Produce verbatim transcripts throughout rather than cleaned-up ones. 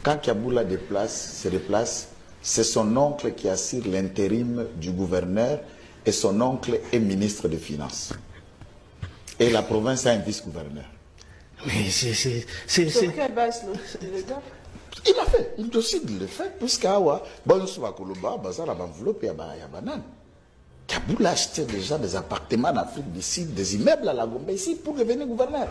Quand Kaboula déplace, se déplace, c'est son oncle qui assure l'intérim du gouverneur et son oncle est ministre des Finances. Et la province a un vice-gouverneur. Mais c'est... c'est, c'est, Sur quelle base le gars? Il a fait, il décide de le faire, puisqu'Awa, bon, on se va à Koloba, Bazar, à enveloppe et à Banane. Kaboula achetait déjà des appartements en Afrique du Sud, des immeubles à la Gombe ici pour devenir gouverneur.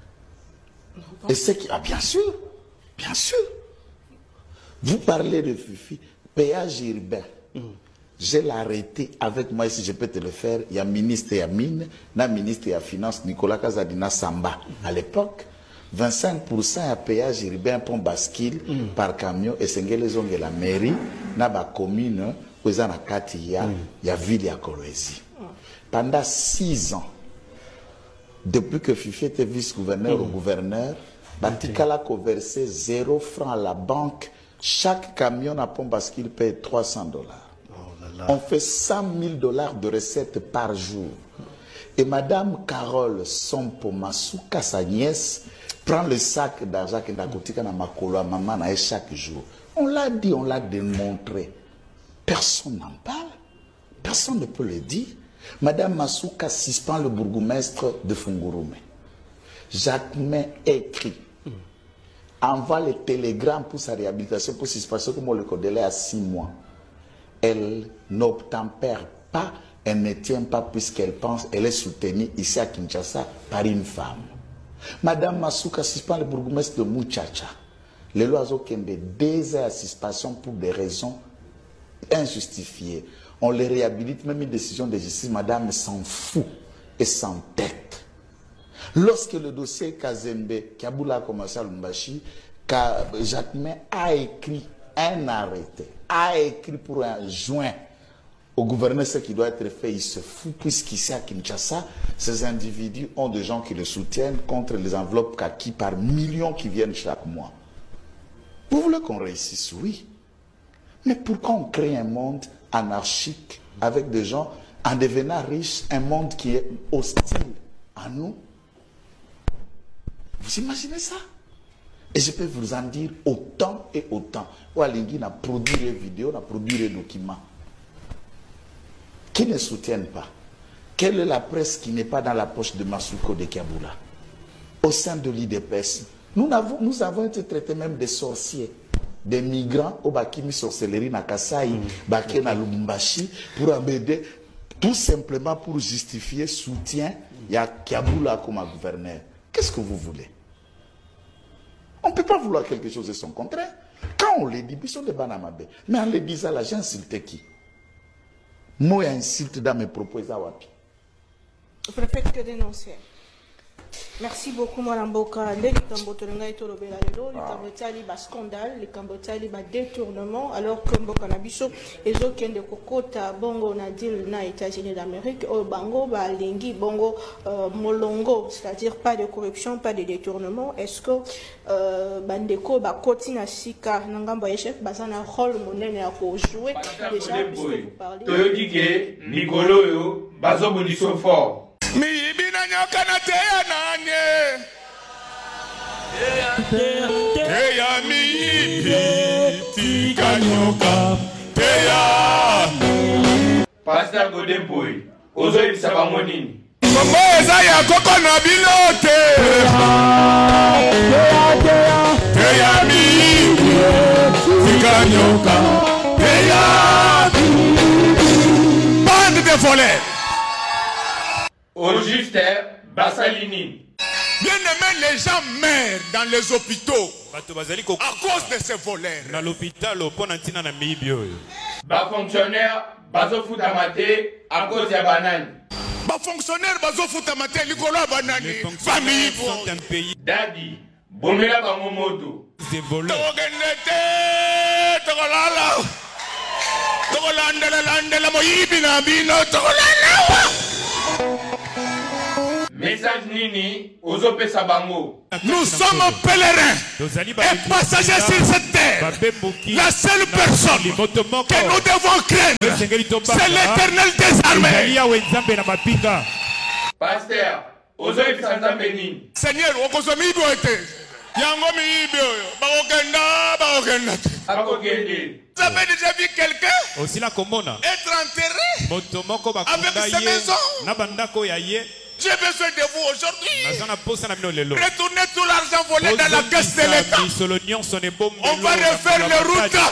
Et c'est qui, ah, bien sûr, bien sûr. Vous parlez de Fifi, péage urbain. Mm. Je l'ai arrêté avec moi, si je peux te le faire. Il y a ministre et mine, na ministre et finance, Nicolas Kazadina Samba. À l'époque, vingt-cinq pour cent à péage urbain pont bascule mm. par camion et c'est les la mairie, na ba commune, où il y a il y a ville à Kolwezi. Pendant six ans, depuis que Fifi était vice-gouverneur mm. au gouverneur, Batikala a versé zéro franc à la banque. Chaque camion à pont bascule paye trois cents dollars. On fait cent mille dollars de recettes par jour. Et Madame Carole Sompo Masuka, sa nièce, prend le sac d'argent qu'elle a coûté à Makolo, à maman, chaque jour. On l'a dit, on l'a démontré. Personne n'en parle. Personne ne peut le dire. Madame Masuka suspend le bourgmestre de Fungurume. Jacquemin écrit, envoie le télégramme pour sa réhabilitation, pour suspension, comme on le connaît à six mois. Elle n'obtempère pas, elle ne tient pas puisqu'elle pense, elle est soutenue ici à Kinshasa par une femme. Madame Masuka suspend le bourgmestre de Muchacha. Le loiseau Kembe, deux heures à suspension pour des raisons injustifiées. On les réhabilite, même une décision de justice, madame s'en fout et s'entête. Lorsque le dossier Kazembe, Kaboula a commencé à Lumbashi, Jacquemin a écrit un arrêté, a écrit pour un joint au gouverneur ce qui doit être fait, il se fout, puisqu'ici à Kinshasa, ces individus ont des gens qui le soutiennent contre les enveloppes kaki par millions qui viennent chaque mois. Vous voulez qu'on réussisse? Oui. Mais pourquoi on crée un monde anarchique avec des gens, en devenant riches, un monde qui est hostile à nous? Vous imaginez ça? Et je peux vous en dire autant et autant. Walingi n'a produit des vidéos, n'a produit des documents qui ne soutiennent pas. Quelle est la presse qui n'est pas dans la poche de Masuko de Kaboula? Au sein de l'I D P S, nous avons, nous avons été traités même des sorciers, des migrants au Bakimi sorcellerie na Kasai, mmh. Baké na Lubumbashi, pour amener, tout simplement pour justifier soutien, il y a Kaboula comme gouverneur. Qu'est-ce que vous voulez? On ne peut pas vouloir quelque chose de son contraire. Quand on le dit, ils sont des banamabe. Mais en le disant là, j'ai insulté qui? Moi, insulte dans mes propos. Je préfère que dénoncer. Merci beaucoup, Mme Boka. Les Cambotolanga et Tolobela, les Cambotali, bas scandale, les Cambotali, bas détournement, alors que Mboka Nabiso, les autres qui ont des Kokota, Bongo, Nadil, na États-Unis d'Amérique, au Bango, bah, Lingi, Bongo, euh, Molongo, c'est-à-dire pas de corruption, pas de détournement. Est-ce que, euh, Bandeko, bah, Kotina Sika, Nangamba Echef, bah, ça n'a un rôle monnaie à jouer, déjà, puisque vous parlez. Toyodike, Nicolo, yo, Bazo Boniso fort. Mi ibina nyoka na teya nanye teya mi ibi tika nyoka teya. Pasteur Godemboy, ozo ibisa bango nini? Kongo eza ya koko na bilote teya mi ibi tika nyoka teya. Bande de volets. Au juste, Bassalini. Bien aimé, les gens meurent dans les hôpitaux à cause de ces voleurs. Dans l'hôpital, au pont antina na mibio. Ba fonctionnaire, bazo futamate à cause de banane. Ba fonctionnaire, bazo futamate likolo banane. Famille sont un pays. Daddy, bomela bango moto. Des voleurs. Togenete, togolala. Togolanda landa la moyibi na bino togolala. Message Nini, Ozope Sabango. Nous sommes pèlerins et passagers sur cette terre. La seule personne que nous devons craindre, c'est l'Éternel des armées. Pasteur, Ozope Sanzambeni. Seigneur, Okozomi Boete. Yango miibio, bakokenda, bakokenda. Bakokende. Vous avez déjà vu quelqu'un aussi la komona être enterré motomoko avec sa maison? Na bandako ya ye. J'ai besoin de vous aujourd'hui. Retournez tout l'argent volé dans la caisse de l'État. On va refaire les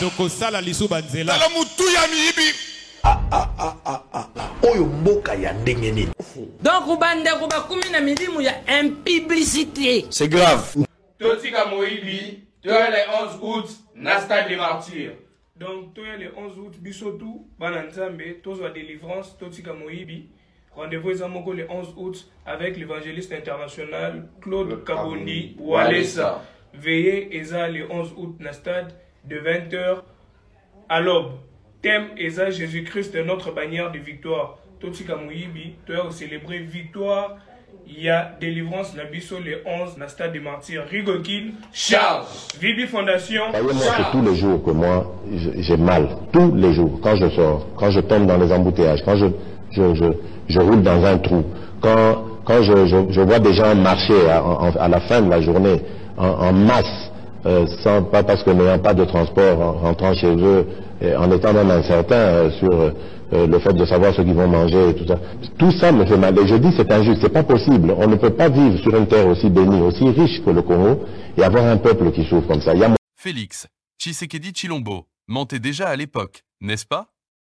routes. Dans le Moutouya Miibi. Ah ah ah ah ah. Oyo mboka ya ndenge nini. Donc ubande kuba kumi na milimu ya impiblicité. C'est grave. Totika Moibi, tu as les onze août, Nasta des martyrs. Donc tu as les onze août, Bisotou, Bananzambe, Tozo délivrance, Totika Moibi. Rendez-vous le onze août avec l'évangéliste international Claude Kabondi Walesa. Veillez Eza le onze août na stade de vingt heures à l'aube. Thème Eza Jésus-Christ notre bannière de victoire. Totika Moibi, tu as célébré victoire. Il y a délivrance na biso le onze na stade des martyrs. Rigokin Charles. Vibi Fondation. Voyez-moi, c'est tous les jours que moi j'ai mal. Tous les jours. Quand je sors, quand je tombe dans les embouteillages, quand je je, je je roule dans un trou. Quand, quand je, je, je vois des gens marcher à, à, à la fin de la journée en, en masse, euh, sans, pas parce que n'ayant pas de transport, en rentrant chez eux, et en étant même incertain euh, sur euh, le fait de savoir ce qu'ils vont manger et tout ça. Tout ça me fait mal. Et je dis c'est injuste, c'est pas possible. On ne peut pas vivre sur une terre aussi bénie, aussi riche que le Congo et avoir un peuple qui souffre comme ça. Il y a... Félix Tshisekedi Tshilombo mentait déjà à l'époque, n'est-ce pas?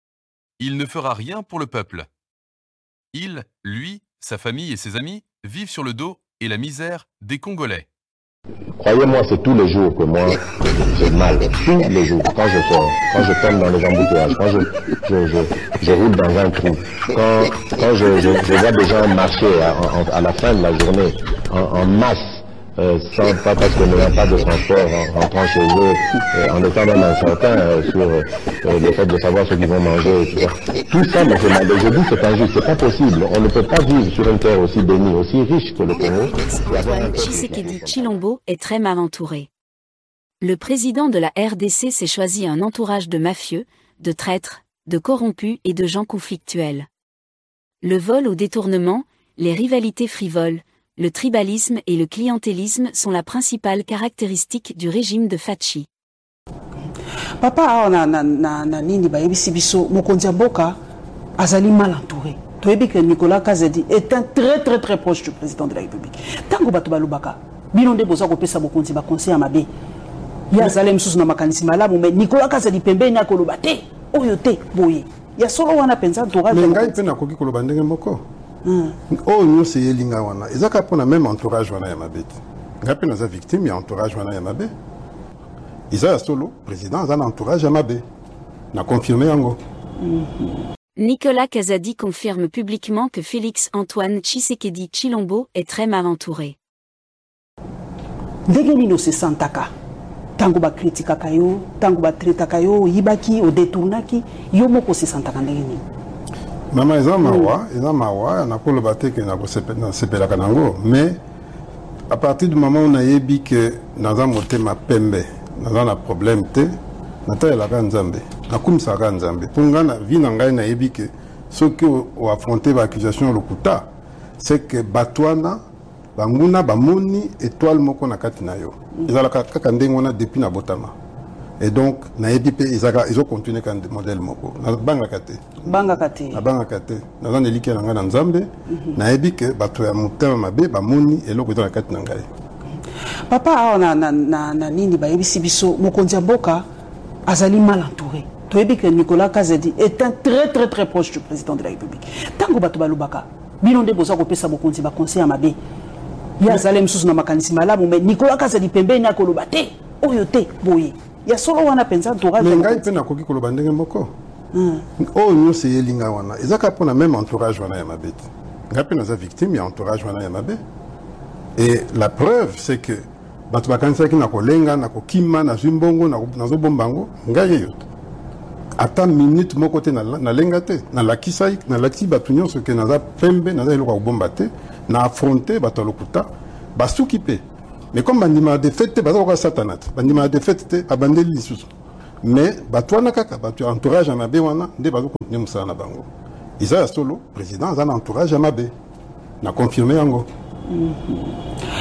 Il ne fera rien pour le peuple. Il, lui, sa famille et ses amis vivent sur le dos et la misère des Congolais. Croyez-moi, c'est tous les jours que moi j'ai mal. Tous les jours. Quand je sors, quand je tombe dans les embouteillages, quand je, je, je, je roule dans un trou, quand, quand je, je, je vois des gens marcher à, à, à la fin de la journée en, en masse, Euh, sans, pas parce que n'ayant pas de transport en rentrant chez eux, euh, en étant même incertain euh, sur euh, le fait de savoir ce qu'ils vont manger et tout ça. Tout ça me fait mal. Et je dis c'est injuste, c'est pas possible. On ne peut pas vivre sur une terre aussi bénie, aussi riche que le Congo. Antoine Tshisekedi Tshilombo est très mal entouré. Le président de la R D C s'est choisi un entourage de mafieux, de traîtres, de corrompus et de gens conflictuels. Le vol au détournement, les rivalités frivoles, le tribalisme et le clientélisme sont la principale caractéristique du régime de Fachi. Papa, na na na na nini ba yebisi biso mokonzi mboka azali mal entouré. Toyebi que Nicolas Kazadi est un très très très proche du président de la République. Tango bato balubaka, bino nde boza ko pesa mokonzi ba conseil mabe. Ya zalem susu na makanisi malamu mais Nicolas Kazadi pembeni akoloba te, oyo te boye. Ya solo wana penza entourage. Mais ngai pe na koki koloba ndenge moko. Oh nous c'est Elinga wana. Ezaka pona même entourage wana ya mabeti. Ngapi naza victime ya entourage wana ya mabe. Isa solo président a un entourage ya mabe. Na confirmé yango. Nicolas Kazadi confirme publiquement que Félix Antoine Tshisekedi Tshilombo est très mal entouré. Ndenge nino se santaka. Tango ba kritika kayo, tango ba treta kayo, yibaki o détournaki, yo moko se santaka ndenge nini. Maman eza mawa, eza mawa, na ko le baté que na ko sepela kanango, mais à partir du moment où on a yebi que naza motema pembe, naza na problème te, nata la kanzambe, na kumisa kanzambe. Punga na vi na ngai na yebi que ceux qui ont affronté l'accusation lokuta, c'est que batwana banguna bamoni étoile moko na kati na yo. Ezala kaka ndenge wana depuis na botama. Et donc, na yebi pe izaka izo continuer kan modèle moko. Na banga kate. Banga kate. Na banga kate. Na zan eliki na nga na nzambe. Na yebi ke bato ya mutema mabe ba moni eloko na kate na ngai. Papa na na na na nini ba yebi sibiso mokonzi mboka azali mal entouré. Toyebi que Nicolas Kazadi est un très très très proche du président de la République. Tango bato balubaka, bino nde boza ko pesa mokonzi ba conseil mabe. Ya zalem susu na makanisi malamu mais Nicolas Kazadi pembeni akoloba te, oyo te boye. Ya solo wana penza entourage. Mais ngai pe na koki koloba ndenge moko. Oh nous c'est Elinga wana. Ezaka pona même entourage wana ya mabeti. Ngai pe naza victime ya entourage wana ya mabe. Et la preuve c'est que bato bakanisa ki na kolenga na kokima na zimbongo na nazo bombango ngai yoto. Ata minute moko te na na lenga te na lakisa na lati bato nyonso ke naza pembe naza eloko bomba te na affronter bato lokuta basuki pe. Mais comme bandima de fête baza ko satanat bandima de fête abandeli lisusu mais batwana kaka batu entourage à mabe wana nde bazo continuer musala na bango isa solo président za na entourage à mabe na confirmer yango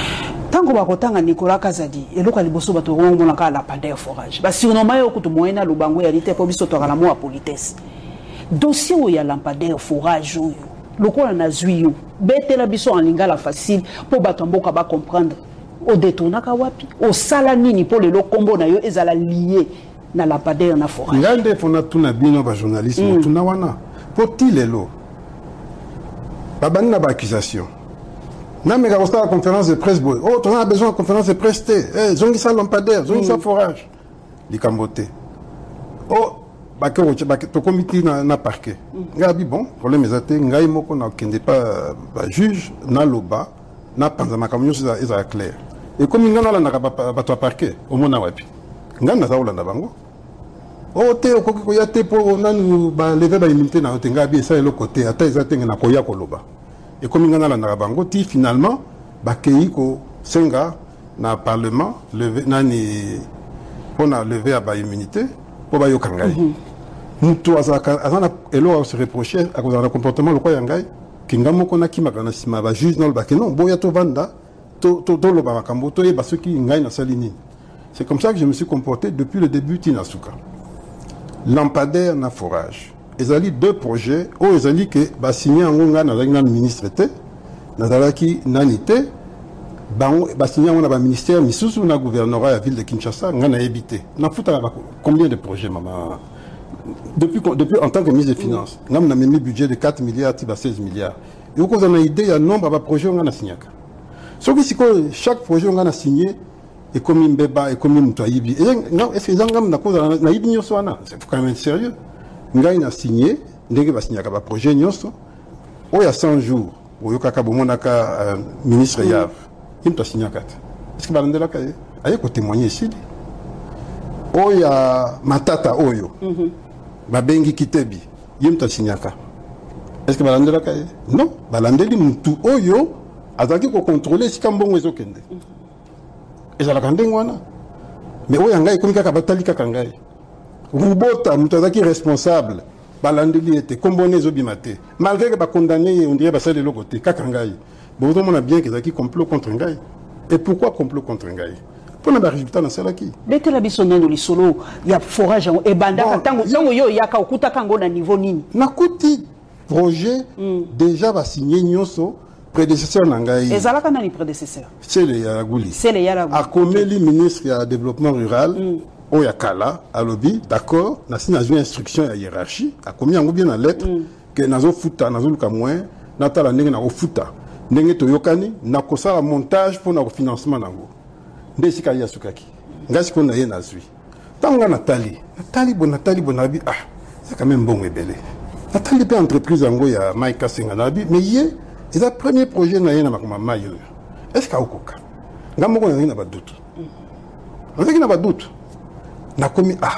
tango bakotanga Nicolas Kazadi eloka liboso bato ngomona ka lampadaire forage ba surnommé yo kutu moyena lubango ya lite po biso to kala mo a politesse dossier où ya lampadaire forage yo lokola na zwiyo betela biso en lingala facile po bato mboka ba comprendre o détournaka wapi o sala nini po le kombo na yo ezala lié na lampadaire na forage ngande fona tuna bino ba journalisme mm. tuna wana poti lelo babani na ba accusation na mega la conférence de presse boy oh on a besoin de conférence de presse té eh zongi sa lampadaire zongi sa forage li kambote oh ba ke ba to comité na na parquet ngabi bon problème ezate ngai moko na kende pas ba juge na loba na panza makamyo za eza clair et comme ngana la na ba to parquet au mona wapi ngana za olanda bango oh te okoki ko ya te po nanu ba lever ba immunité na otenga bi ça le côté ata ezate na koya ko loba et comme ngana la na bango ti finalement ba kei ko senga na parlement lever nani pona lever ba immunité po ba yokangai mutu azaka azana elo se reprocher à cause de comportement le quoi yangai kingamo kona kimaka na sima ba juge non ba que non boya to vanda to to to lo ba makambo to e ba ceux qui ngai na salini. C'est comme ça que je me suis comporté depuis le début Tinasuka. Lampadaire na forage. Ils ont deux projets. Oh, ils ont dit que bah signé en Onga na le ministre était, na dalaki nanité, bah bah signé en ba ministère misusu na gouvernorat à la ville de Kinshasa, ngana habité. Na futa combien de projets maman? Depuis depuis en tant que ministre des Finances, ngam na mis budget de quatre milliards tiba seize milliards. Et vous avez une idée, il y a un nombre de projets ngana signé. Sauf que chaque projet ngana signé et comme une bébé et comme une toyibi. Est-ce que les gens na cause na ibi nyoso wana? C'est quand même sérieux. Ngai na signé, ndenge ba signé ka ba projet nyoso. O ya cent jours, o yokaka bomonaka ministre Yav. Il t'a signé kata. Est-ce que ba ndela ka aye ko témoigner ici? O ya matata oyo. Ba bengi kitebi. Yim t'a signé ka. Est-ce que ba ndela ka? Non, ba landeli mutu oyo azaki ko contrôler si kambongo ezokende. Ezala kandengo wana. Mais oyo ngai komi kaka batali kaka ngai. Rubota mutazaki responsable balandeli était komboné zobimate. Malgré que ba condamné on dirait ba ça de l'autre côté kaka ngai. Bon on a bien que zaki complot contre ngai. Et pourquoi complot contre ngai? Pour na résultat na sala ki. Betela biso nano lisolo ya forage et banda tango tango yo yaka okuta kango na niveau nini. Nakuti projet déjà va signer nyoso prédécesseur nangai. Ezalaka nani prédécesseur? C'est le Yaragouli. C'est le Yaragouli. A commis ministre du développement rural au Yakala à lobby d'accord, na signé une instruction à hiérarchie, a commis en bien la lettre que nazo futa nazo luka moins, natala ndenge na futa. Ndenge to yokani na kosala montage pour na financement nango. Ndesi ka yasukaki. Ngasi ko na ye nazwi. Tanga Nathalie. Nathalie bon Nathalie bonabi ah, c'est quand même bon ebele. Nathalie pe entreprise ngo ya Mike Senga nabi mais yé c'est le premier projet na yena makoma mayo. Est-ce ka okoka? Ngamo ko na ba doute. On sait qu'il n'a pas de doute. Na commis ah.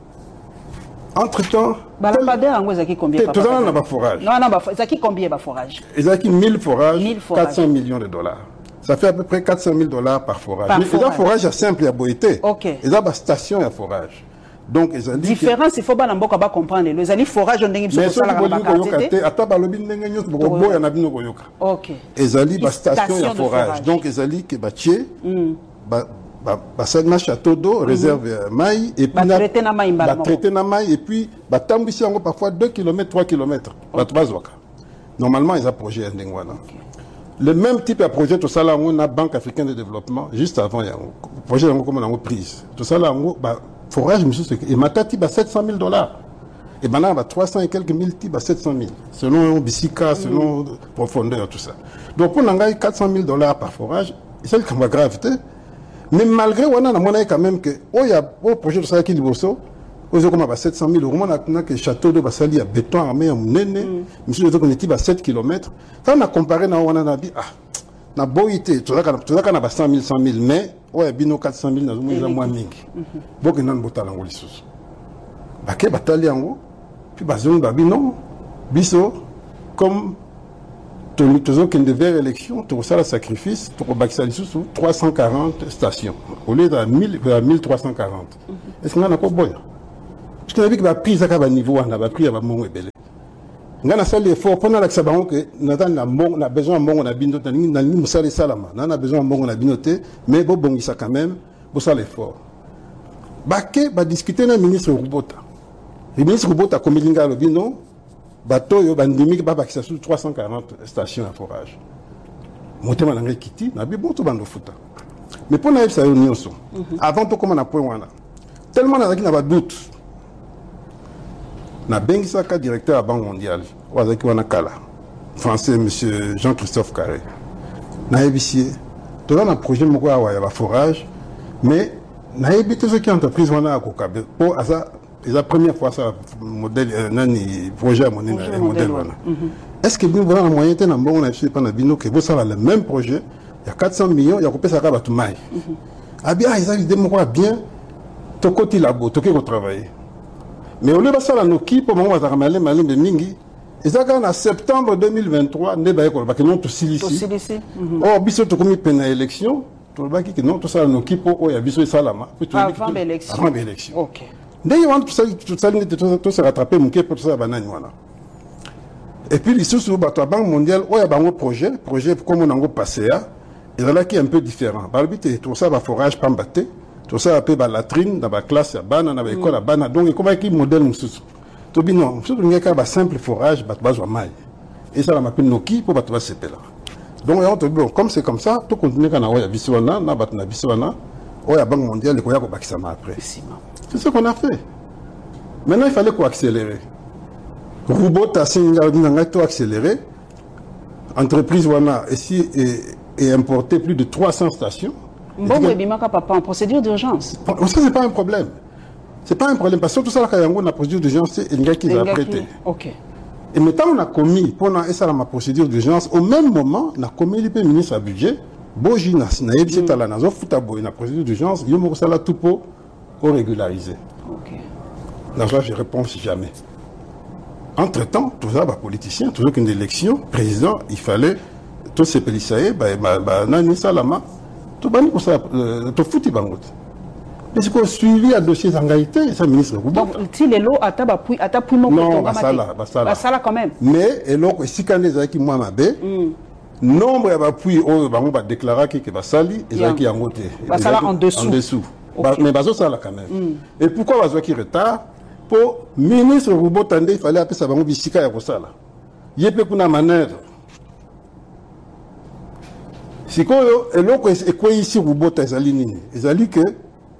Entre-temps, Balampadaire en zaki combien papa? Tout ça n'a pas forage. Non non, zaki combien ba forage? Zaki mille forages, quatre cents millions de dollars. Ça fait à peu près quatre cent mille dollars par forage. Par mais forage. un forage à simple et à boité. OK. Et ça, station à forage. Donc, ils ont dit. Différence, il faut pas n'importe quoi comprendre. Les alliés forage, on dit mais ça, OK. Ils ont dit station à forage. Donc, ils ont dit que bâtier, bah, ça marche château d'eau, réserve maï, et puis, traiter na maï, traiter na maï, et puis, bah, tambissi encore parfois deux kilomètres, trois kilomètres. Normalement, ils ont projet à Ndengwana. Le même type de projet, tout ça là, on a Banque africaine de développement, juste avant, il y a un projet comme on a prise. Tout ça là, on a forage, et ma tati, bah, sept cent mille dollars. Et maintenant, bah, trois cents et quelques mille, bah, sept cent mille. Selon Bissika, selon mm. profondeur, tout ça. Donc, on a quatre cent mille dollars par forage, c'est le cas de gravité. Mais malgré, on a quand même que, oh, il y a un projet de ça qui est bosso, on a comme sept cent mille euros, on a que château de Bassali à béton armé, à Mounene, monsieur, on est à sept kilomètres. Quand on a comparé, on a dit, ah, na boité, tout ça, tout ça, on a cent mille, cent mille, mais, ouais, bino quatre cent mille, on a moins mingi. Donc, on a un botal en haut, les sous. Baké, batali en haut, puis bazon, babi, non, biso, comme, tout qui devait élection, tout ça, le sacrifice, pour Baksali sous trois cent quarante stations, au lieu de mille trois cent quarante. Est-ce qu'on a encore bon? Parce qu'on a vu que la prise à un niveau, on a pris à mon ébélé. ngana sali effort pendant la sabango que natan na mbongo na besoin mbongo na bino na na ni musali salama na na besoin mbongo na binote mais bo bongisa quand même bo sala effort baké ba discuter na ministre Rubota le ministre Rubota comme linga lo bino bato yo bandimi ba bakisa sur trois cent quarante stations à forage motema na ngai kiti na bi boto bando futa mais pour na yebisa yo nyonso avant to comme na point wana tellement na na ba doute na bengisaka directeur à Banque mondiale wazaki wana kala français monsieur Jean-Christophe Carré na yebisi to na projet moko awa ya ba forage mais na yebite ce qui entreprise wana akokabe pour asa la première fois ça modèle nani projet à mon modèle wana est-ce que vous avez un moyen de na mbongo na yebisi pana bino que vous ça le même projet il y a quatre cents millions il y a kopesa ka batu mai abia ils a l'idée moko bien to koti labo to ke travailler. Mais au lieu de ça, nous qui pour moi, on va ramener malin de mingi. Et ça, en septembre deux mille vingt-trois, ne pas école, parce que non tout ici. Or, biso to comme peine à élection, tout le qui non tout ça nous qui pour y a biso salama. Avant l'élection. Avant l'élection. Ok. Dès que tout ça, tout ça, tout se rattraper, mon qui pour ça banane voilà. Et puis les sous la Banque mondiale, il y a un projet, projet comme on a passé à, et là qui est un peu différent. Par le but, tout ça va forage pas batté. Tout ça appelle la latrine dans la classe à bana dans l'école à bana donc comment est-ce modèle monsieur to bi non surtout il y a un simple forage bat base mai et ça la m'appelle noki pour battre ce là donc on te bon comme c'est comme ça tout continue quand on a biswana na bat na biswana on a Banque mondiale ko ya ko bakisa ma après c'est ce qu'on a fait maintenant il fallait qu'on accélérer robot a singa dinga to accélérer entreprise wana ici et importer plus de trois cents stations. Bon, mais Bimaka papa en procédure d'urgence. Ça c'est pas un problème. C'est pas un problème parce que tout ça là quand on a procédure d'urgence c'est un gars qui a prêté. OK. Et maintenant on a commis pendant ça la procédure d'urgence au même moment on a commis le ministre à budget boji na na yebisi tala na zo futa boy na procédure d'urgence yo mo sala tout pour pour régulariser. OK. Là je réponds si jamais. Entre-temps, tout ça, bah, politicien, toujours qu'une élection, président, il fallait tout ces pélissaïs, bah, bah, bah, nani salama. Tout bani pour ça, tout foutu bangot. Mais c'est quoi suivi à dossier d'engagité, ça ministre. Donc, si les lots à tabapui, à tapui mon non, bah ça là, bah ça là. Bah ça là quand même. Mais et l'autre, si quand les gens qui moi m'abbé, nombre à bapui, oh, bah on va déclarer que bah sali, et ça qui a monté. Bah ça là en dessous. En dessous. Mais bah ça là quand même. Et pourquoi bah qui retard? Pour ministre Roubo Tandé, il fallait appeler ça bango bisika ya kosala. Yépe kuna manœuvre. Sikoyo eloko ekwe ici Rubota ezali nini ezali que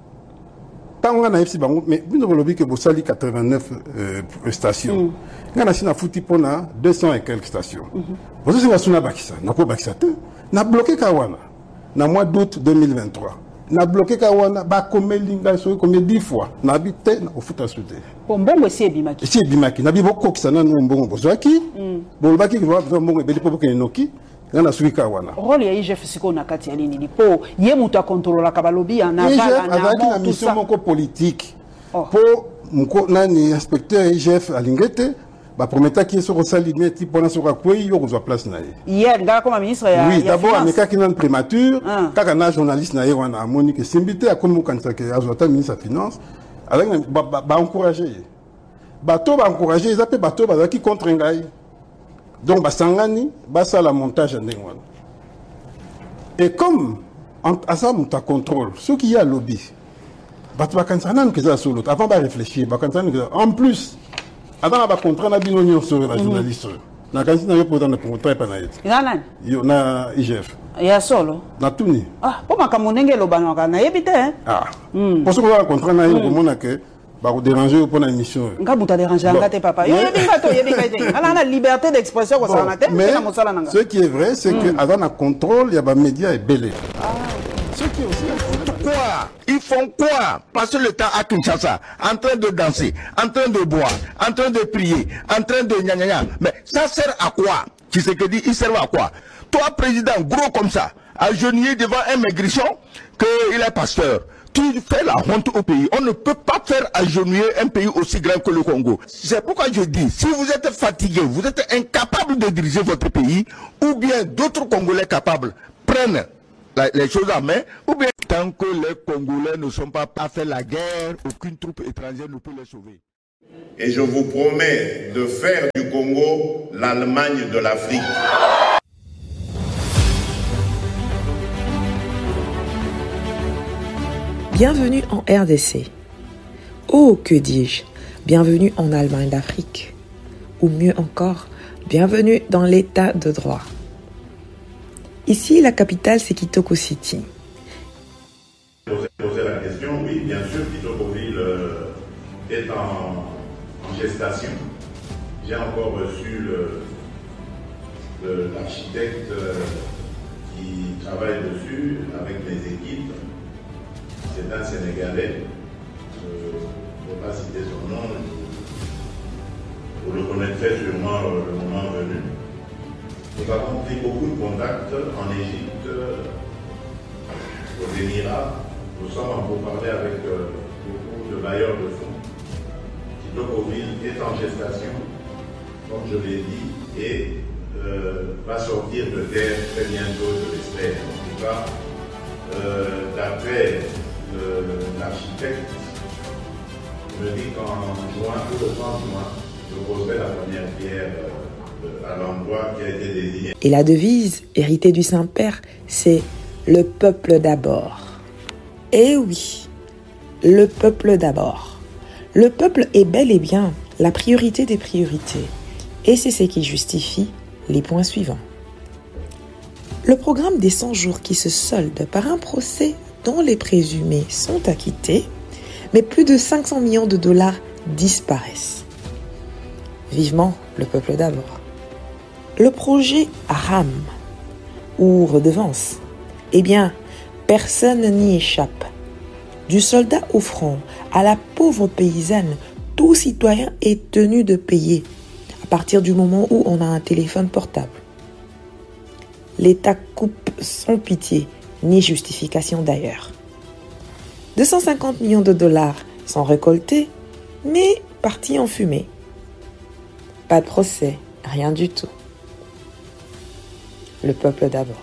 tant on a ici bango mais bino lobi que bosali quatre-vingt-neuf euh, stations ngana sina futi pona deux cents et quelques stations bozo singa suna bakisa nako bakisa te na bloqué kawana na mois d'août deux mille vingt-trois na bloqué kawana ba komelinga so combien dix fois na habité na ofuta soute bombongo esi bimaki esi bimaki na bibo kokisana no mbongo bozaki bolobaki ko ba mbongo ebeli po ke noki ngana suika wana rôle ya I G F siko na kati ya nini ni po ye muta contrôler ka balobi en aval en amont mission moko politique po mko nani inspecteur I G F alingete ba prometa ki so rosali meti pona so ka kwei yo kozwa place na ye hier ngala comme ministre ya oui d'abord ameka ki nan prémature kaka na journaliste na ye wana amoni que simbité akomo kanisa ke azota ministre ya finance avec ba ba encourager bato ba encourager ils appellent bato ba ki contre ngai. Donc, Basangani, Bassa la montage en Dengwan. Et comme, à ça, on t'a contrôle, ceux qui y a lobby, Batbakansanan, que ça sur l'autre, avant de réfléchir, en plus, avant de contrat, on a bien sur la journaliste. Na kansi na yopo dans le contrat panaït. Nana. Yo na I G F. Ya solo. Na tuni. Ah, pour ma kamunenge lo banaka na yebite hein. Ah. Pour ce qu'on a contrat na yo komona que ba ko déranger pour une émission. Nga buta déranger ngate papa. Yo yebinga to yebinga te. Ala na liberté d'expression ko ça na te, mais na mosala nanga. Ce qui est vrai, c'est que avant un contrôle, il y a ba médias et belé. Ah. Ce qui est aussi quoi? Ils font quoi? Passer le temps à Kinshasa, en train de danser, en train de boire, en train de prier, en train de gna gna gna. Mais ça sert à quoi? Tu sais que dit, il sert à quoi? Toi, président, gros comme ça, agenouillé devant un maigrichon, qu'il est pasteur. Tu fais la honte au pays. On ne peut pas faire agenouiller un pays aussi grand que le Congo. C'est pourquoi je dis, si vous êtes fatigué, vous êtes incapable de diriger votre pays, ou bien d'autres Congolais capables prennent la, les choses en main, ou bien tant que les Congolais ne sont pas à faire la guerre, aucune troupe étrangère ne peut les sauver. Et je vous promets de faire du Congo l'Allemagne de l'Afrique. Bienvenue en R D C. Oh, que dis-je, bienvenue en Allemagne d'Afrique. Ou mieux encore, bienvenue dans l'état de droit. Ici, la capitale, c'est Kitoko City. Poser la question, oui, bien sûr, Kitokoville euh, est en, en gestation. J'ai encore reçu l'architecte euh, qui travaille dessus avec les équipes. C'est un Sénégalais. Je ne vais pas citer son nom. Vous le connaîtrez sûrement euh, le moment venu. Nous avons pris beaucoup de contacts en Égypte, euh, aux Émirats. Nous sommes en pourparlers avec euh, beaucoup de bailleurs de fonds. Kitokoville est en gestation, comme je l'ai dit, et euh, va sortir de terre très bientôt, je l'espère. En tout cas, euh, d'après l'architecte, me dit qu'en juin, tout le trente juin, je poserai la première pierre euh, à l'endroit qui a été désigné. Et la devise, héritée du Saint-Père, c'est « Le peuple d'abord ». Eh oui, le peuple d'abord. Le peuple est bel et bien la priorité des priorités. Et c'est ce qui justifie les points suivants. Le programme des cent jours qui se solde par un procès dont les présumés sont acquittés, mais plus de cinq cents millions de dollars disparaissent. Vivement le peuple d'abord. Le projet R A M, ou redevance, eh bien, personne n'y échappe. Du soldat au front à la pauvre paysanne, tout citoyen est tenu de payer à partir du moment où on a un téléphone portable. L'État coupe sans pitié, ni justification d'ailleurs. deux cent cinquante millions de dollars sont récoltés, mais partis en fumée. Pas de procès, rien du tout. Le peuple d'abord.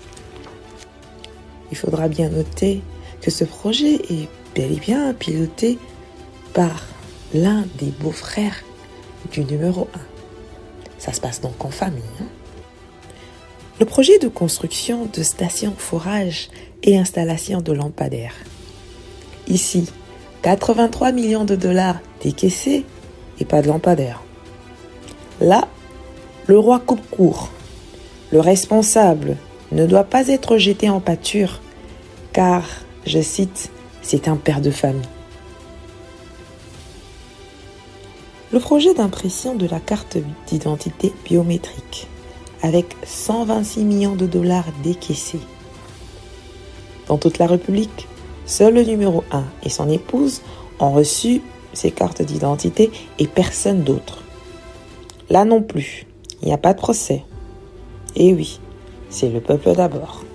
Il faudra bien noter que ce projet est bel et bien piloté par l'un des beaux-frères du numéro un. Ça se passe donc en famille. Hein? Le projet de construction de stations forage et installation de lampadaires. Ici, quatre-vingt-trois millions de dollars décaissés et pas de lampadaires. Là, le roi coupe court. Le responsable ne doit pas être jeté en pâture car, je cite, c'est un père de famille. Le projet d'impression de la carte d'identité biométrique avec cent vingt-six millions de dollars décaissés. Dans toute la République, seul le numéro un et son épouse ont reçu ces cartes d'identité et personne d'autre. Là non plus, il n'y a pas de procès. Et oui, c'est le peuple d'abord.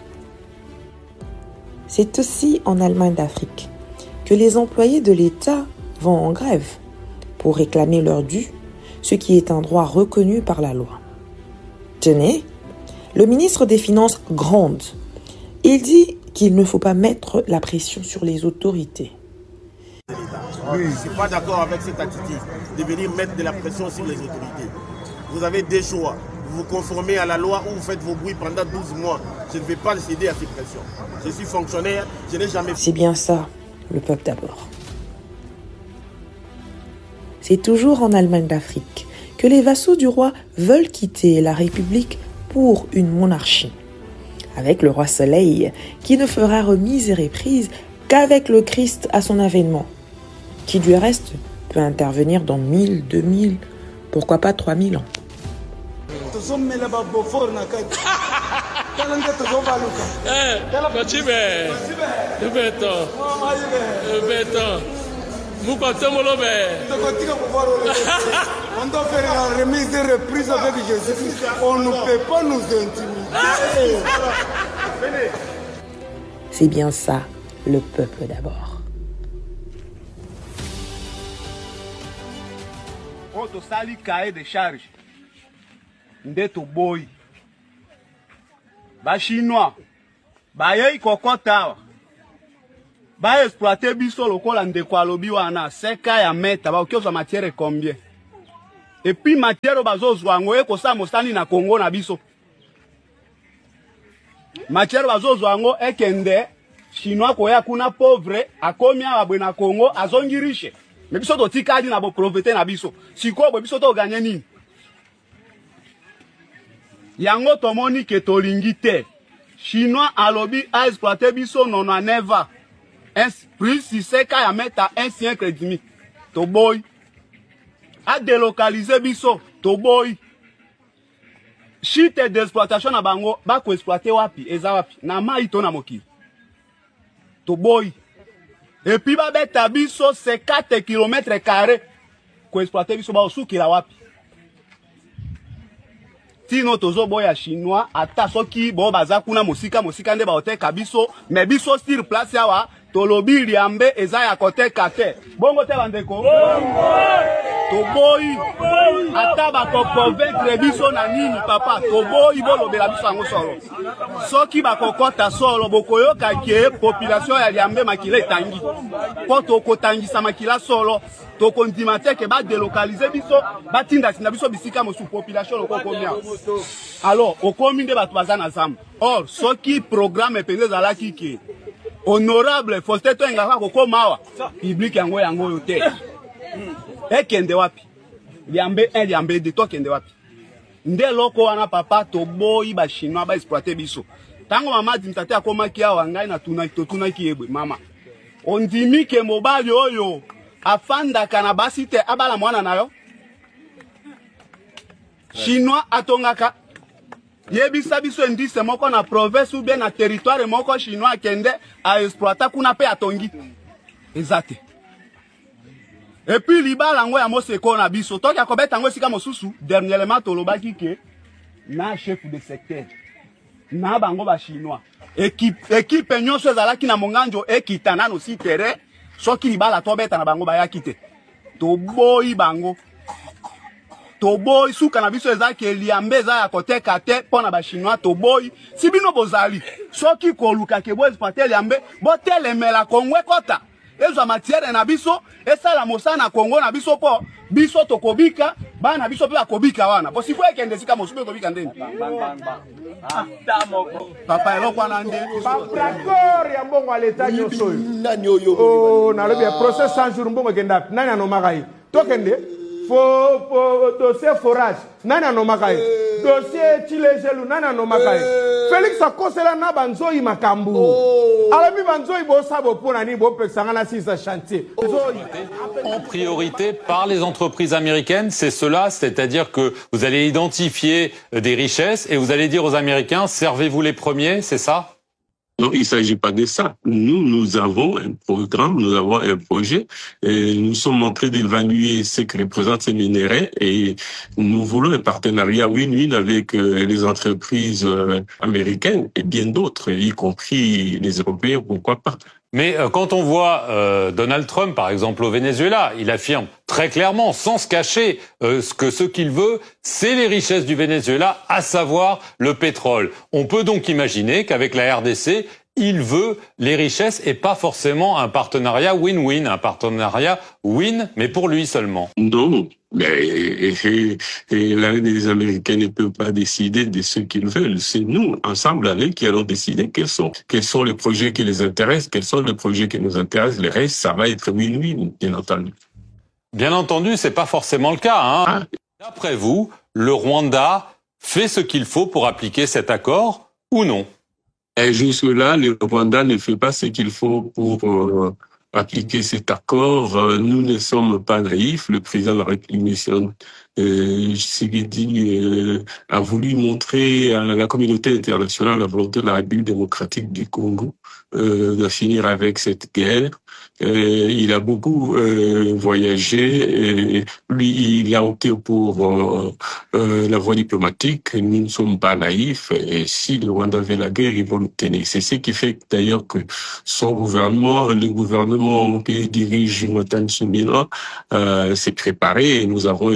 C'est aussi en Allemagne d'Afrique que les employés de l'État vont en grève pour réclamer leur dû, ce qui est un droit reconnu par la loi. Tenez, le ministre des Finances gronde. Il dit qu'il ne faut pas mettre la pression sur les autorités. Oui, je ne suis pas d'accord avec cette attitude de venir mettre de la pression sur les autorités. Vous avez des choix. Vous vous conformez à la loi ou vous faites vos bruits pendant douze mois. Je ne vais pas céder à ces pressions. Je suis fonctionnaire, je n'ai jamais... C'est bien ça, le peuple d'abord. C'est toujours en Allemagne d'Afrique que les vassaux du roi veulent quitter la République pour une monarchie. Avec le roi Soleil, qui ne fera remise et reprise qu'avec le Christ à son avènement, qui du reste peut intervenir dans mille, deux mille, pourquoi pas trois mille ans. On doit faire la remise et reprise avec Jésus. On ne peut pas nous intimider. C'est bien ça, le peuple d'abord. On te sali cahier de charge. Ndeto boy. Ba chinois. Ba yei kokota. ba exploiter biso lokola ndeko alobi wana seka ya meta ba okiozwa matière combien et puis matière bazozwa ngo ekosa mosani na Congo na biso matière bazozwa ngo ekende chinois koya kuna pauvre akomi abwe na Congo azongi riche mais biso to tikadi na bo profiter na biso siko bo biso to gagner nini yango tomoni ke tolingi te chinois alobi a exploiter biso nono neva un plus si seka ya meta un siècle et demi to boy a délocaliser biso to boy chite d'exploitation na bango ba ko exploiter wapi eza wapi na mai to na mokili to boy et puis ba beta biso cinquante kilomètres carrés ko exploiter biso ba osukila wapi tino tozo boya chinois ata soki bo baza kuna mosika mosika nde ba oteka biso mais biso sur place yawa tolobi liambe eza ya koteka te bongo te bandeko to boy ata ba ko convaincre biso na nini papa to boy bolobela biso yango solo soki ba kokota solo bokoyoka ke population ya liambe makila etangi po to kotangisa makila solo to kondima te ke ba délocaliser biso ba tinda sinda biso bisika mo sous population loko komia alors okomi nde bato baza na zamba or soki programme pende zalaki ke honorable Faustin Toengaka kokomawa public yango yango yo te ekende wapi liambe un liambe de to kende wapi nde loko wana papa to boyi ba chinois ba exploiter biso tango mama dimtate akomaki awa ngai na tuna to tuna ki ebwe mama ondimi ke mobali oyo afanda kana basi te abala mwana nayo chinois atongaka yebisa biso indice moko na province ou bien na territoire moko chinois kende a exploiter kuna pe atongi ezate et puis libala ngo ya moseko na biso toki akobeta ngo sika mosusu dernièrement tolobaki ke na chef de secteur na bango ba chinois équipe équipe nyonso ezalaki na monganjo ekitana no si terrain soki libala tobeta na bango bayaki te to boyi bango to boy suka na biso ezaki liambe za ya koteka te pona ba chinois to boy si bino bozali soki koluka ke bo exploiter liambe bo telemela Kongo kota ezwa matière na biso esala mosana Kongo na biso po biso to kobika bana biso pe akobika wana bo siko ekende sika mosube kobika ndeni papa eloko wana nde d'accord ya mbongo aleta nyoso nani oyo oh na lobi procès cent jours mbongo kenda nani anomakai tokende fo fo dossier forage nani anomakai dossier chilejelu nani anomakai Félix akosela na banzoi makambu alabi banzoi bo sabo pona ni bo pesanga na sisa chantier en priorité par les entreprises américaines, c'est cela, c'est-à-dire que vous allez identifier des richesses et vous allez dire aux Américains servez-vous les premiers, c'est ça? Non, il ne s'agit pas de ça. Nous, nous avons un programme, nous avons un projet, et nous sommes en train d'évaluer ce que représentent ces minerais et nous voulons un partenariat win-win avec euh, les entreprises euh, américaines et bien d'autres, y compris les Européens, pourquoi pas. Mais euh, quand on voit euh, Donald Trump, par exemple, au Venezuela, il affirme très clairement, sans se cacher, euh, que ce qu'il veut, c'est les richesses du Venezuela, à savoir le pétrole. On peut donc imaginer qu'avec la R D C, il veut les richesses et pas forcément un partenariat win-win, un partenariat win, mais pour lui seulement. Non, mais et, et, et là, les Américains ne peuvent pas décider de ce qu'ils veulent. C'est nous, ensemble avec, qui allons décider quels sont, quels sont les projets qui les intéressent, quels sont les projets qui nous intéressent. Le reste, ça va être win-win, bien entendu. Bien entendu, c'est pas forcément le cas, hein. Ah. D'après vous, le Rwanda fait ce qu'il faut pour appliquer cet accord ou non? Et jusque-là, le Rwanda ne fait pas ce qu'il faut pour euh, appliquer cet accord. Euh, nous ne sommes pas naïfs. Le président de la République, euh, Tshisekedi, euh, a voulu montrer à la communauté internationale la volonté de la République démocratique du Congo euh, de finir avec cette guerre. Euh, il a beaucoup euh, voyagé. Et lui, il a opté pour euh, euh, la voie diplomatique. Nous ne sommes pas naïfs. Et si le Rwanda veut la guerre, ils vont l'obtenir. C'est ce qui fait d'ailleurs que son gouvernement, le gouvernement que dirige Jonathan Tsumila, euh, s'est préparé. Et nous avons un budget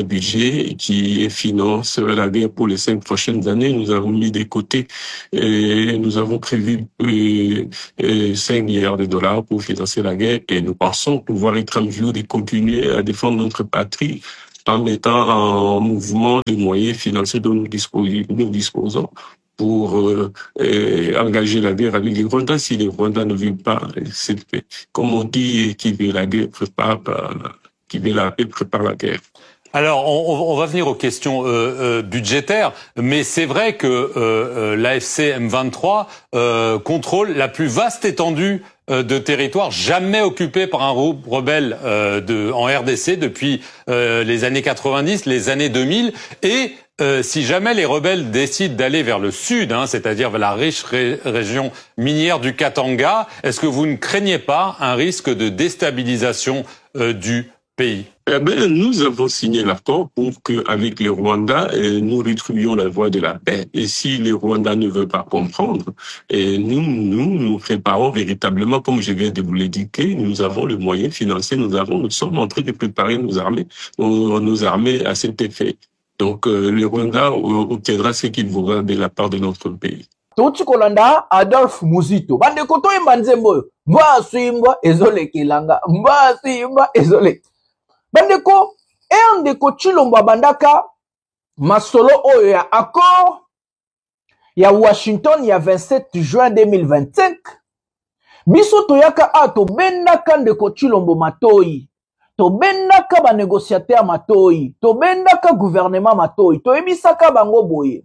budget qui finance la guerre pour les cinq prochaines années. Nous avons mis de côté et nous avons prévu euh, euh, cinq milliards de dollars pour financer la guerre et nous pensons pouvoir être en mesure de continuer à défendre notre patrie en mettant en mouvement les moyens financiers dont nous disposons, nous disposons pour euh, euh, engager la guerre avec les Rwandais. Si les Rwandais ne veulent pas cette paix, comme on dit, qui veut la guerre prépare, qui veut la paix prépare la guerre. Alors, on, on va venir aux questions euh, euh, budgétaires, mais c'est vrai que euh, euh, l'A F C M vingt-trois euh, contrôle la plus vaste étendue euh, de territoire jamais occupée par un groupe rebelle euh, de, en R D C depuis euh, les années quatre-vingt-dix, les années deux mille, et euh, si jamais les rebelles décident d'aller vers le sud, hein, c'est-à-dire vers la riche ré région minière du Katanga, est-ce que vous ne craignez pas un risque de déstabilisation euh, du pays? Eh bien, nous avons signé l'accord pour qu'avec les Rwandais, nous retrouvions la voie de la paix. Et si les Rwandais ne veulent pas comprendre, et nous, nous, nous préparons véritablement, comme je viens de vous l'indiquer, nous avons le moyen financier, nous avons, nous sommes en train de préparer nos armées, nos, nos armées à cet effet. Donc, euh, les Rwandais obtiendra ce qu'ils voudront de la part de notre pays. Touti kolanda Adolphe Muzito. Bande koto imba nzembo. Mba suimba ezole kilanga. Mba suimba ezole. Bandeko, e ndeko Chilombo bandaka masolo oyo ya accord ya Washington ya vingt-sept juin deux mille vingt-cinq. Biso toyaka a to bendaka ndeko Chilombo matoi. To bendaka ba négociateur matoi. To bendaka gouvernement matoi. To ebisaka bango boye.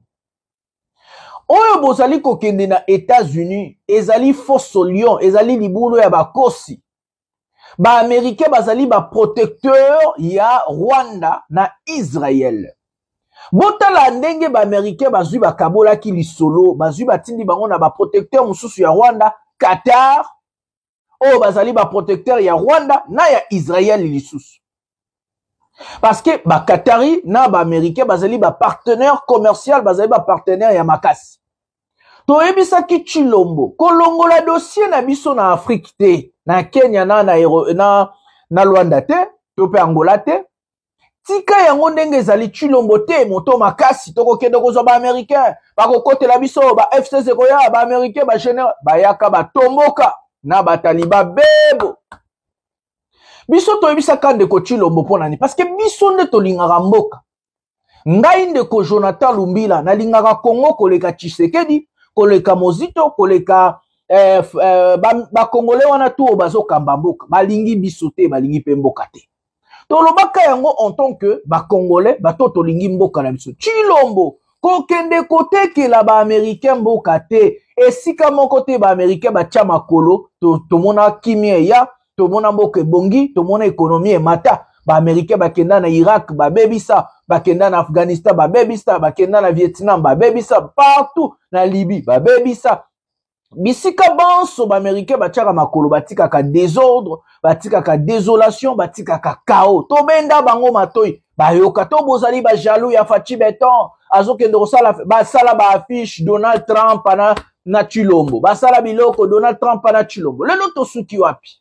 Oyo bozali kokende na États-Unis, ezali fausse lion, ezali libulu ya bakosi. Ba Américain bazali ba protecteur ya Rwanda na Israël. Botala ndenge ba Américain bazui ba kabola ki lisolo, bazui ba tindi bango na ba protecteur mususu ya Rwanda, Qatar. O bazali ba protecteur ya Rwanda na ya Israël lisusu. Parce que ba Qatari na ba Américain bazali ba partenaire commercial, bazali ba partenaire ya makasi. To ebisa ki Chilombo, kolongo la dossier na biso na Afrique te, na Kenya na na na, na Rwanda te, to pe Angola te. Tika yango ndenge ezali Chilombo te, moto makasi toko kende kozwa ba Américain, ba kokote la biso ba F C C koya ba Américain ba général, ba yaka ba tomboka na ba taliba bebo. Biso to ebisa kande ko Chilombo pona ni parce que biso nde to lingaka mboka. Ngai ndeko Jonathan Lumbila na lingaka Congo koleka Tshisekedi, koleka Mozito, koleka eh, eh, ba, ba Congolais wana tu bazo kamba mboka, balingi biso te, balingi pe mboka te. To lobaka yango en tant que ba Congolais, ba to to lingi mboka na biso. Chilombo kokende kote ke la ba Américain mboka te, esika moko te ba Américain ba tia makolo, to to mona kimie ya, to mona mboka bongi, to mona économie mata. Ba Américain ba kenda na Irak, ba bebisa, ba kenda na Afghanistan, ba bebisa, ba kenda na Vietnam, ba bebisa, partout na Libye, ba bebisa. Bisika banso ba Américain ba tiaka makolo, ba tika ka désordre, ba tika ka désolation, ba tika ka chaos. To benda bango matoi, ba yoka to bozali ba jaloux ya Fachi Beton, azo kende kosala ba sala ba affiche Donald Trump na na Chilombo. Ba sala biloko Donald Trump na Chilombo. Lelo to suki wapi?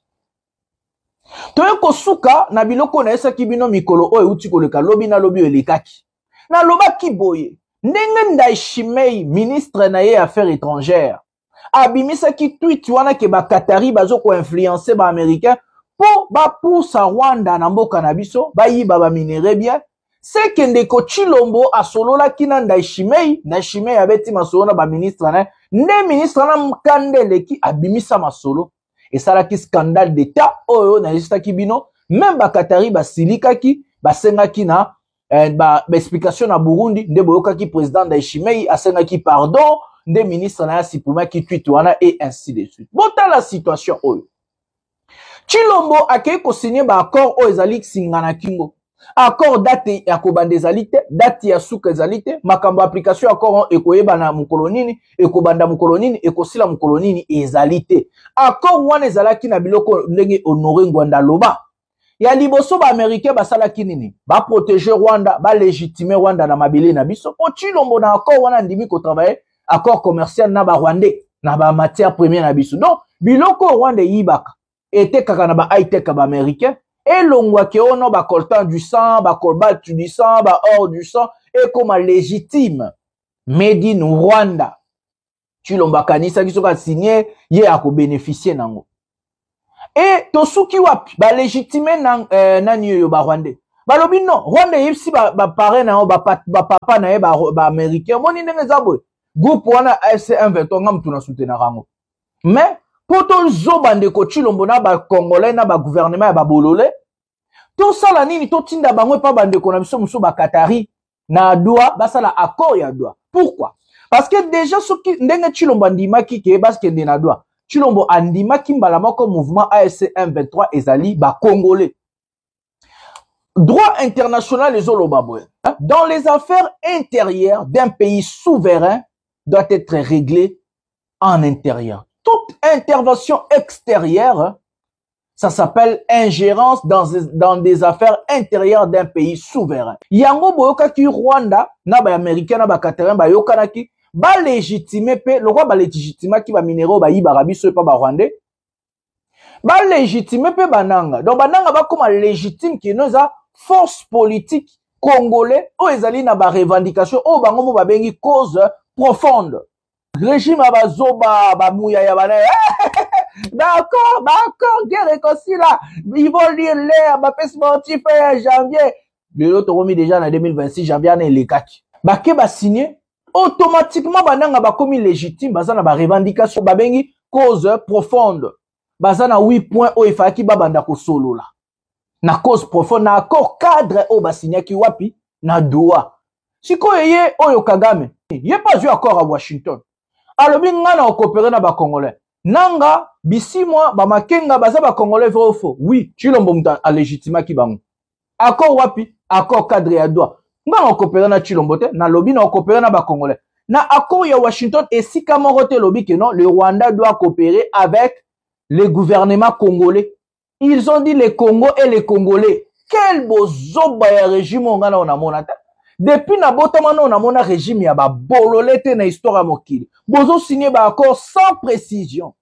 Toye kosuka na biloko na esa kibino mikolo oyo uti koleka lobi na lobi elekaki. Na loba kiboye. Ndenge Ndayishimiye ministre na ye affaires étrangères. Abimisa ki tweet wana ke ba Qatari bazo ko influencer ba américain po ba poussa Rwanda na mboka na biso ba yiba ba minere bien. C'est que ndeko Chilombo asolola kina Ndayishimiye, Ndayishimiye abeti masolo na ba ministre na ne ministre na mkandele ki abimisa masolo. Et ça là qui scandale d'état oh na lista kibino même ba Qatari ba silika ki ba senga ki na eh, ba, ba explication na Burundi nde boyoka ki président Ndayishimiye asenga ki pardon nde ministre na sipuma ki tweet wana et ainsi de suite. Bota la situation oh Chilombo akei ko signer ba accord o ezali singana kingo accord date ya kobanda ezali te, date ya suka ezali te, makambo application accord ekoyeba na mukolonini, ekobanda mukolonini, ekosila mukolonini ezali te. Accord wana ezalaki na biloko ndenge Honoré Ngwanda loba. Ya liboso ba Américain basalaki nini? Ba protéger Rwanda, ba légitimer Rwanda na mabele na biso. Po Chilombo na accord wana ndimi ko travailler accord commercial na ba Rwandais, na ba matière première na biso. Donc biloko Rwanda yibaka ete kaka na ba high tech ba Américain et l'ongwa ke ono ba coltan du sang, ba colbat du sang, ba or du sang, et comme légitime, made in Rwanda. Chilomba kanisa qui soka signé, ye a ko bénéficier nango. Et tosuki wapi, ba légitimer nan, euh, nan yo ba Rwandais. Ba lobi non, Rwanda yipsi ba, ba pare na ba, ba papa na ye ba, ba américain, moni nenge zabwe. Groupe wana F C un vingt-trois ngam tuna soutenir rango. Mais, pour to zo bande ko Chilombo na ba Congolais na ba gouvernement ya ba bolole, to sala nini to tinda bango pa bande ko na biso muso ba Katari na Doha, ba sala accord ya Doha. Pourquoi? Parce que déjà ce qui ndenge Chilombo andimaki ke bas ke na Doha. Chilombo andimaki mbala moko mouvement A F C un vingt-trois ezali ba Congolais. Droit international les olobabwe. Dans les affaires intérieures d'un pays souverain doit être réglé en intérieur. Toute intervention extérieure, ça s'appelle ingérence dans, dans des affaires intérieures d'un pays souverain. Yango boyoka ki Rwanda, na ba américain na ba Qatarien ba yokana ki ba légitimer pe le roi ba légitimer ki ba minéraux ba yiba rabiso pa ba Rwandais. Ba légitimer pe bananga. Donc bananga ba comme légitime ki noza force politique congolais o ezali na ba revendication o bango mo ba bengi cause profonde. Régime abazoba ba mouya ya bana. D'accord, d'accord, guerre réconcile là. Ils vont lire l'air, ba pes sportif en janvier. Le lot remis déjà en deux mille vingt-six janvier na les quatre. Ba ke ba signé automatiquement bananga ba komi légitime bazana ba revendication ba bengi cause profonde. Bazana huit points o ifaki ba banda ko solo là. Na cause profonde na accord cadre o ba signé ki wapi na Doha. Siko yeye oyo Kagame. Yé pas eu accord à Washington. Alobi ngana okopere na ba Congolais. Nanga bisi moi ba makenga baza ba Congolais vrai ou faux? Oui, Chilombo muta a légitima ki bango. Accord wapi? Accord cadre ya Doha. Ngana okopere na Chilombo te, na lobi na okopere na ba Congolais. Na accord ya Washington et si kamorote lobi que non, le Rwanda doit coopérer avec les gouvernements congolais. Ils ont dit les Congo et les Congolais. Quel beau zoba ya régime ngana on a monata. Depuis na botamano na mona régime ya ba bololete na histoire mokili. Bozo signé ba accord sans précision.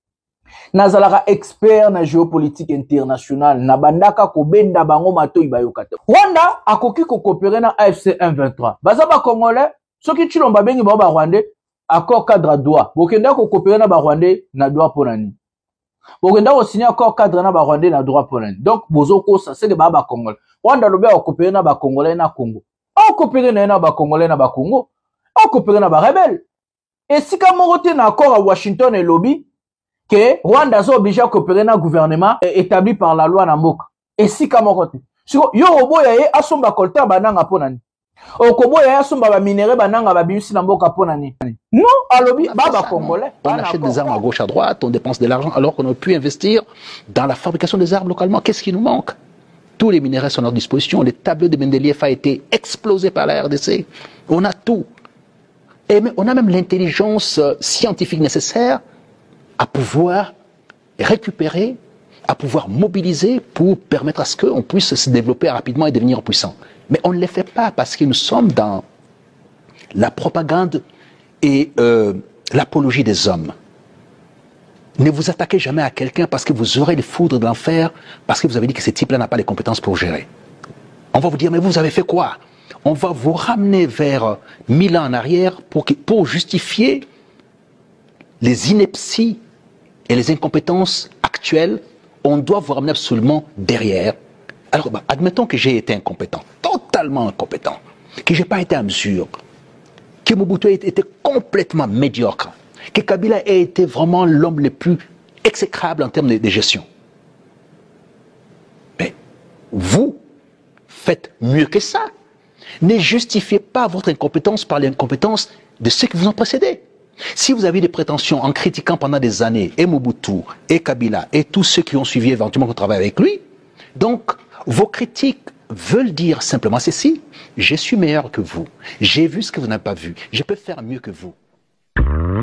Nazalara expert na géopolitique internationale na bandaka ko benda bango matoi bayokata. Rwanda akoki ko coopérer na A F C un vingt-trois. Baza ba Congolais, soki Chilomba bengi ba ba Rwandais, accord cadre à Doha. Bokenda ko coopérer na ba Rwandais na Doha ponani. Bokenda ko signer accord cadre na ba Rwandais na Doha ponani. Donc bozo ko ça c'est de ba ba Congolais. Rwanda lobe ko coopérer na ba Congolais na Congo. On coopérer na ba Congolais na ba Congo. On coopérer na ba rebelle. Et si comme on na accord à Washington et lobby que Rwanda est obligé à coopérer na gouvernement établi par la loi na mboka. Et si comme on siko yo oboya ye asomba kolta bananga ponani. Okoboya ye asomba ba minéraux bananga ba bimisi na mboka ponani. Non, à lobby ba ba Congolais. On achète des armes à gauche à droite, on dépense de l'argent alors qu'on aurait pu investir dans la fabrication des armes localement. Qu'est-ce qui nous manque? Tous les minéraux sont à notre disposition. Le tableau de Mendeleev a été explosé par la R D C. On a tout. Et on a même l'intelligence scientifique nécessaire à pouvoir récupérer, à pouvoir mobiliser pour permettre à ce qu'on puisse se développer rapidement et devenir puissant. Mais on ne le fait pas parce que nous sommes dans la propagande et euh, l'apologie des hommes. Ne vous attaquez jamais à quelqu'un parce que vous aurez les foudres de l'enfer, parce que vous avez dit que ce type-là n'a pas les compétences pour gérer. On va vous dire, mais vous avez fait quoi? On va vous ramener vers mille ans en arrière pour, que, pour justifier les inepties et les incompétences actuelles. On doit vous ramener absolument derrière. Alors, bah, admettons que j'ai été incompétent, totalement incompétent, que je n'ai pas été à mesure, que Mobutu ait été complètement médiocre, que Kabila ait été vraiment l'homme le plus exécrable en termes de, de gestion. Mais vous faites mieux que ça. Ne justifiez pas votre incompétence par l'incompétence de ceux qui vous ont précédé. Si vous avez des prétentions en critiquant pendant des années et Mobutu, et Kabila, et tous ceux qui ont suivi éventuellement qu'on travaille avec lui, donc vos critiques veulent dire simplement ceci: je suis meilleur que vous, j'ai vu ce que vous n'avez pas vu, je peux faire mieux que vous.